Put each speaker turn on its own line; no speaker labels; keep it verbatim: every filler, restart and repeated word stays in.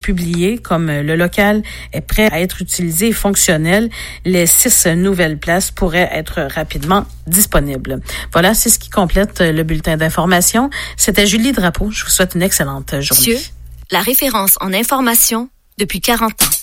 publié comme le local est prêt à être utilisé et fonctionnel. Les six nouvelles places pourraient être rapidement disponibles. Voilà, c'est ce qui complète le bulletin d'information. C'était Julie Drapeau. Je vous souhaite une excellente journée.
Monsieur, la référence en information depuis quarante ans.